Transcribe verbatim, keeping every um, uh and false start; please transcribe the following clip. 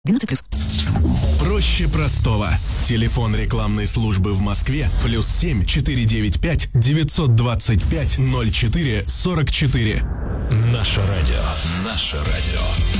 двенадцать плюс. Проще простого. Телефон рекламной службы в Москве плюс семь четыре девять пять девятьсот двадцать пять ноль четыре сорок четыре. Наше радио. Наше радио.